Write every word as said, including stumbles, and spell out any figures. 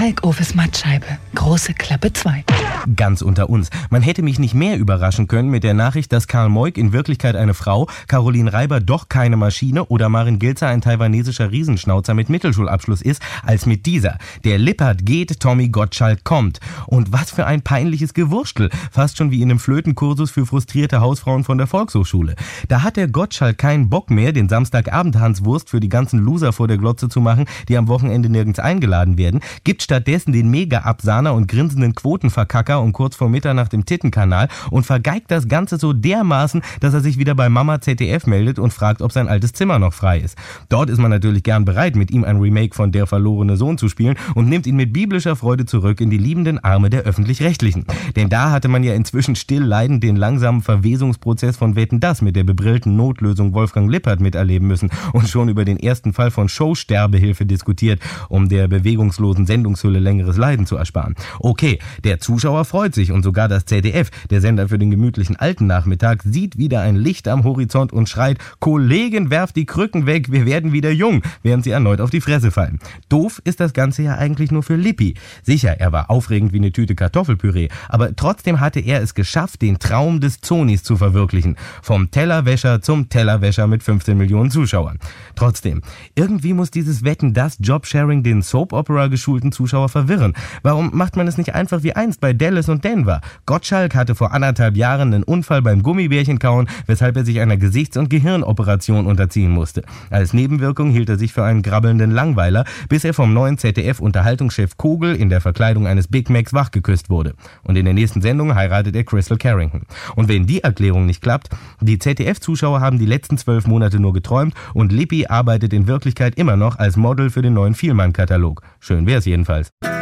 Kalkofes Mattscheibe, große Klappe zwei. Ganz unter uns. Man hätte mich nicht mehr überraschen können mit der Nachricht, dass Karl Moik in Wirklichkeit eine Frau, Caroline Reiber doch keine Maschine oder Marin Gilzer ein taiwanesischer Riesenschnauzer mit Mittelschulabschluss ist, als mit dieser. Der Lippert geht, Tommy Gottschalk kommt. Und was für ein peinliches Gewurstel. Fast schon wie in einem Flötenkursus für frustrierte Hausfrauen von der Volkshochschule. Da hat der Gottschalk keinen Bock mehr, den Samstagabend Hanswurst für die ganzen Loser vor der Glotze zu machen, die am Wochenende nirgends eingeladen werden, gibt stattdessen den Mega-Absahner und grinsenden Quotenverkacker um kurz vor Mitternacht im Tittenkanal und vergeigt das Ganze so dermaßen, dass er sich wieder bei Mama Z D F meldet und fragt, ob sein altes Zimmer noch frei ist. Dort ist man natürlich gern bereit, mit ihm ein Remake von Der verlorene Sohn zu spielen und nimmt ihn mit biblischer Freude zurück in die liebenden Arme der Öffentlich-Rechtlichen. Denn da hatte man ja inzwischen still leidend den langsamen Verwesungsprozess von Wetten, dass mit der bebrillten Notlösung Wolfgang Lippert miterleben müssen und schon über den ersten Fall von Showsterbehilfe diskutiert, um der bewegungslosen Sendungshülle längeres Leiden zu ersparen. Okay, der Zuschauer freut sich und sogar das Z D F, der Sender für den gemütlichen alten Nachmittag, sieht wieder ein Licht am Horizont und schreit: Kollegen, werft die Krücken weg, wir werden wieder jung, während sie erneut auf die Fresse fallen. Doof ist das Ganze ja eigentlich nur für Lippi. Sicher, er war aufregend wie eine Tüte Kartoffelpüree, aber trotzdem hatte er es geschafft, den Traum des Zonis zu verwirklichen. Vom Tellerwäscher zum Tellerwäscher mit fünfzehn Millionen Zuschauern. Trotzdem, irgendwie muss dieses Wetten, das Jobsharing den Soap-Opera geschulten Zuschauer verwirren. Warum macht man es nicht einfach wie einst bei Dallas und Denver? Gottschalk hatte vor anderthalb Jahren einen Unfall beim Gummibärchen kauen, weshalb er sich einer Gesichts- und Gehirnoperation unterziehen musste. Als Nebenwirkung hielt er sich für einen grabbelnden Langweiler, bis er vom neuen Z D F-Unterhaltungschef Kogel in der Verkleidung eines Big Macs wachgeküsst wurde. Und in der nächsten Sendung heiratet er Crystal Carrington. Und wenn die Erklärung nicht klappt, die Z D F-Zuschauer haben die letzten zwölf Monate nur geträumt und Lippi arbeitet in Wirklichkeit immer noch als Model für den neuen Vielmann-Katalog. Schön wär's jedenfalls.